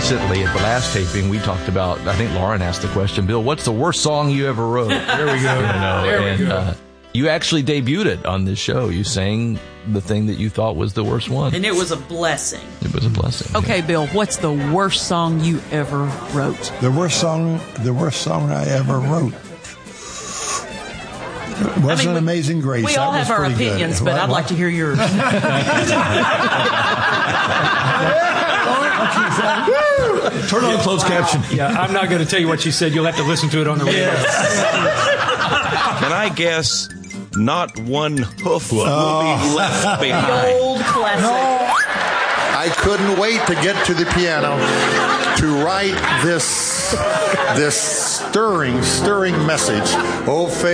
recently at the last taping, we talked about, I think Lauren asked the question, Bill, what's the worst song you ever wrote? There we go. You actually debuted it on this show. You sang the thing that you thought was the worst one. And it was a blessing. It was a blessing. Okay, Bill, what's the worst song you ever wrote? The worst song I ever wrote wasn't Amazing Grace. We all That was have our pretty good. opinions, but I'd like to hear yours. Turn on closed caption. Yeah, I'm not going to tell you what you said. You'll have to listen to it on the radio. Can I guess not one hoof will be left The behind? old classic. I couldn't wait to get to the piano to write this stirring message. Oh,